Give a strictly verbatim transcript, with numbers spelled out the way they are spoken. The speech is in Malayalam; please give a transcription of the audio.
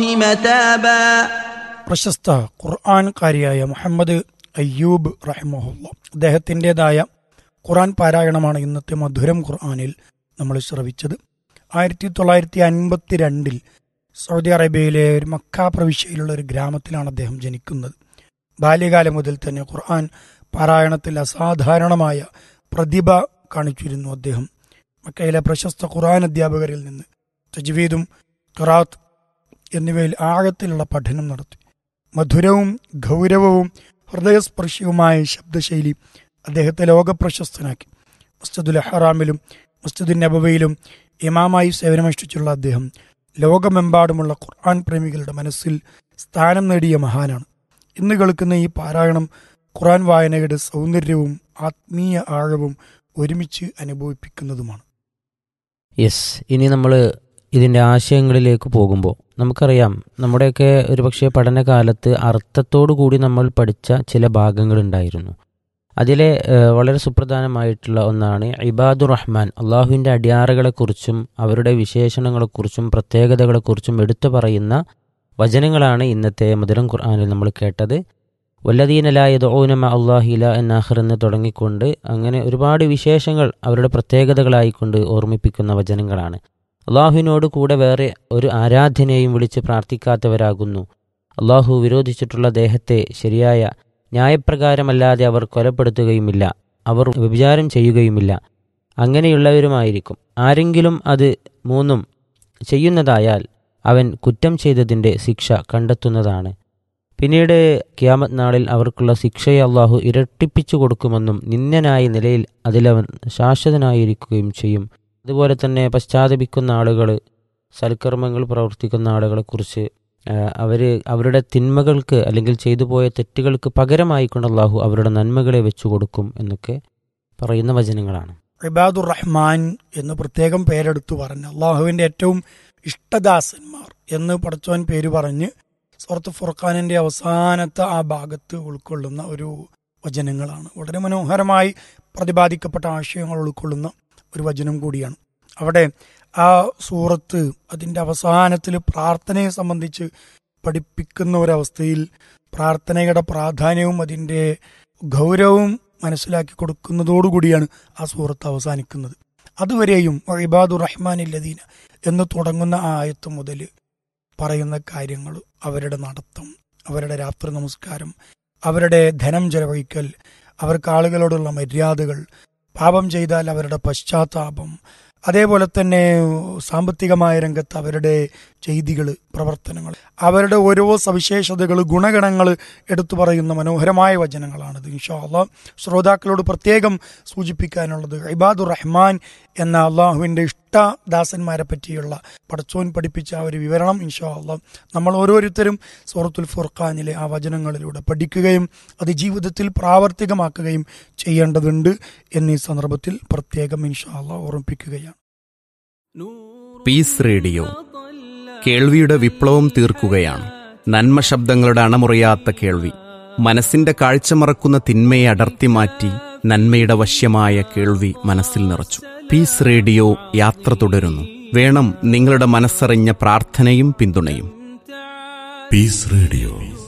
പ്രശസ്ത ഖുർആൻകാരിയായ മുഹമ്മദ് അയ്യൂബ് റഹിമഹുള്ള അദ്ദേഹത്തിൻ്റെതായ ഖുർആൻ പാരായണമാണ് ഇന്നത്തെ മധുരം ഖുർആനിൽ നമ്മൾ ശ്രവിച്ചത്. ആയിരത്തി തൊള്ളായിരത്തി അൻപത്തി രണ്ടിൽ സൗദി അറേബ്യയിലെ ഒരു മക്ക പ്രവിശ്യയിലുള്ള ഒരു ഗ്രാമത്തിലാണ് അദ്ദേഹം ജനിക്കുന്നത്. ബാല്യകാലം മുതൽ തന്നെ ഖുർആൻ പാരായണത്തിൽ അസാധാരണമായ പ്രതിഭ കാണിച്ചിരുന്നു അദ്ദേഹം. മക്കയിലെ പ്രശസ്ത ഖുർആൻ അധ്യാപകരിൽ നിന്ന് തജ്വീദും ഖിറാഅത്ത് എന്നിവയിൽ ആഴത്തിലുള്ള പഠനം നടത്തി. മധുരവും ഗൗരവവും ഹൃദയസ്പർശിയുമായ ശബ്ദശൈലി അദ്ദേഹത്തെ ലോകപ്രശസ്തനാക്കി. മസ്ജിദുൽ ഹറാമിലും മസ്ജിദുൻ നബവിയിലും ഇമാമായി സേവനമനുഷ്ഠിച്ചുള്ള അദ്ദേഹം ലോകമെമ്പാടുമുള്ള ഖുർആൻ പ്രേമികളുടെ മനസ്സിൽ സ്ഥാനം നേടിയ മഹാനാണ്. ഇന്ന് കേൾക്കുന്ന ഈ പാരായണം ഖുർആൻ വായനയുടെ സൗന്ദര്യവും ആത്മീയ ആഴവും ഒരുമിച്ച് അനുഭവിപ്പിക്കുന്നതുമാണ്. യെസ്, ഇനി നമ്മൾ ഇതിൻ്റെ ആശയങ്ങളിലേക്ക് പോകുമ്പോൾ നമുക്കറിയാം, നമ്മുടെയൊക്കെ ഒരുപക്ഷെ പഠനകാലത്ത് അർത്ഥത്തോടു കൂടി നമ്മൾ പഠിച്ച ചില ഭാഗങ്ങളുണ്ടായിരുന്നു. അതിലെ വളരെ സുപ്രധാനമായിട്ടുള്ള ഒന്നാണ് ഇബാദുർ റഹ്മാൻ, അള്ളാഹുവിൻ്റെ അടിയാറുകളെക്കുറിച്ചും അവരുടെ വിശേഷണങ്ങളെക്കുറിച്ചും പ്രത്യേകതകളെക്കുറിച്ചും എടുത്തു പറയുന്ന വചനങ്ങളാണ് ഇന്നത്തെ മധുരം ഖുർആനിൽ നമ്മൾ കേട്ടത്. വല്ലദീന ലാ യദ്ഊന മഅ അല്ലാഹി ഇലാഹൻ ആഖിർ എന്ന് തുടങ്ങിക്കൊണ്ട് അങ്ങനെ ഒരുപാട് വിശേഷങ്ങൾ അവരുടെ പ്രത്യേകതകളായിക്കൊണ്ട് ഓർമ്മിപ്പിക്കുന്ന വചനങ്ങളാണ്. അള്ളാഹുവിനോട് കൂടെ വേറെ ഒരു ആരാധനയെയും വിളിച്ച് പ്രാർത്ഥിക്കാത്തവരാകുന്നു. അള്ളാഹു വിരോധിച്ചിട്ടുള്ള ദേഹത്തെ ശരിയായ ന്യായപ്രകാരമല്ലാതെ അവർ കൊലപ്പെടുത്തുകയുമില്ല, അവർ വ്യഭിചാരം ചെയ്യുകയുമില്ല, അങ്ങനെയുള്ളവരുമായിരിക്കും. ആരെങ്കിലും അത് മൂന്നും ചെയ്യുന്നതായാൽ അവൻ കുറ്റം ചെയ്തതിൻ്റെ ശിക്ഷ കണ്ടെത്തുന്നതാണ്. പിന്നീട് ഖിയാമത്ത് നാളിൽ അവർക്കുള്ള ശിക്ഷയെ അള്ളാഹു ഇരട്ടിപ്പിച്ചു കൊടുക്കുമെന്നും നിന്ദനായ നിലയിൽ അതിലവൻ ശാശ്വതനായിരിക്കുകയും ചെയ്യും. അതുപോലെ തന്നെ പശ്ചാത്തപിക്കുന്ന ആളുകൾ, സൽക്കർമ്മങ്ങൾ പ്രവർത്തിക്കുന്ന ആളുകളെക്കുറിച്ച് അവർ അവരുടെ തിന്മകൾക്ക് അല്ലെങ്കിൽ ചെയ്തു പോയ തെറ്റുകൾക്ക് പകരമായിക്കൊണ്ട് അള്ളാഹു അവരുടെ നന്മകളെ വെച്ചു കൊടുക്കും എന്നൊക്കെ പറയുന്ന വചനങ്ങളാണ്. ഇബാദുർ റഹ്മാൻ എന്ന് പ്രത്യേകം പേരെടുത്തു പറഞ്ഞ് അള്ളാഹുവിൻ്റെ ഏറ്റവും ഇഷ്ടദാസന്മാർ എന്ന് പടച്ചോൻ പേര് പറഞ്ഞ് സൂറത്ത് ഫുർഖാനിൻ്റെ അവസാനത്തെ ആ ഭാഗത്ത് ഉൾക്കൊള്ളുന്ന ഒരു വചനങ്ങളാണ്. വളരെ മനോഹരമായി പ്രതിപാദിക്കപ്പെട്ട ആശയങ്ങൾ ഉൾക്കൊള്ളുന്ന ഒരു വചനം കൂടിയാണ്. അവിടെ ആ സൂറത്ത് അതിൻ്റെ അവസാനത്തിൽ പ്രാർത്ഥനയെ സംബന്ധിച്ച് പഠിപ്പിക്കുന്ന ഒരവസ്ഥയിൽ പ്രാർത്ഥനയുടെ പ്രാധാന്യവും അതിൻ്റെ ഗൗരവവും മനസ്സിലാക്കി കൊടുക്കുന്നതോടുകൂടിയാണ് ആ സൂറത്ത് അവസാനിക്കുന്നത്. അതുവരെയും ഇബാദുർ റഹ്മാനില്ലദീന എന്ന് തുടങ്ങുന്ന ആ ആയത്ത് മുതൽ പറയുന്ന കാര്യങ്ങൾ, അവരുടെ നടത്തം, അവരുടെ രാത്രി നമസ്കാരം, അവരുടെ ധനം ചെലവഴിക്കൽ, അവർക്ക് ആളുകളോടുള്ള മര്യാദകൾ, പാപം ചെയ്താൽ അവരുടെ പശ്ചാത്താപം, അതേപോലെ തന്നെ സാമ്പത്തികമായ രംഗത്ത് അവരുടെ ചെയ്തികൾ, പ്രവർത്തനങ്ങൾ, അവരുടെ ഓരോ സവിശേഷതകൾ, ഗുണഗണങ്ങൾ എടുത്തു പറയുന്ന മനോഹരമായ വചനങ്ങളാണിത്. ഇൻഷാ അള്ളാഹ് ശ്രോതാക്കളോട് പ്രത്യേകം സൂചിപ്പിക്കാനുള്ളത് ഇബാദുർ റഹ്മാൻ എന്ന അള്ളാഹുവിൻ്റെ ഇഷ്ടദാസന്മാരെ പറ്റിയുള്ള പടച്ചോൻ പഠിപ്പിച്ച ആ ഒരു വിവരണം ഇൻഷാ അള്ളാഹ് നമ്മൾ ഓരോരുത്തരും സൂറത്തുൽ ഫുർഖാനിലെ ആ വചനങ്ങളിലൂടെ പഠിക്കുകയും അത് ജീവിതത്തിൽ പ്രാവർത്തികമാക്കുകയും ചെയ്യേണ്ടതുണ്ട് എന്നീ സന്ദർഭത്തിൽ പ്രത്യേകം ഇൻഷാ അള്ളാഹ് ഓർമ്മിപ്പിക്കുകയാണ്. പീസ് റേഡിയോ കേൾവിയുടെ വിപ്ലവം തീർക്കുകയാണ്. നന്മ ശബ്ദങ്ങളുടെ അണമുറിയാത്ത കേൾവി, മനസ്സിന്റെ കാഴ്ച മറക്കുന്ന തിന്മയെ അടർത്തി മാറ്റി നന്മയുടെ വശ്യമായ കേൾവി മനസ്സിൽ നിറച്ചു. പീസ് റേഡിയോ യാത്ര തുടരുന്നു. വേണം നിങ്ങളുടെ മനസ്സറിഞ്ഞ പ്രാർത്ഥനയും പിന്തുണയും. Piece radio.